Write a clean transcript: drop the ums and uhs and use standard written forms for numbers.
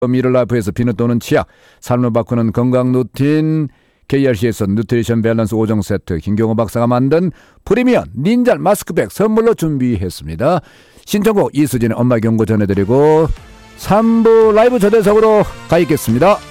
미러라이프에서 비누 또는 치약, 삶을 바꾸는 건강 루틴, KRC에서 누트리션 밸런스 5종 세트, 김경호 박사가 만든 프리미엄 닌자 마스크백 선물로 준비했습니다. 신청곡 이수진의 엄마 경고 전해드리고 3부 라이브 초대석으로 가 있겠습니다.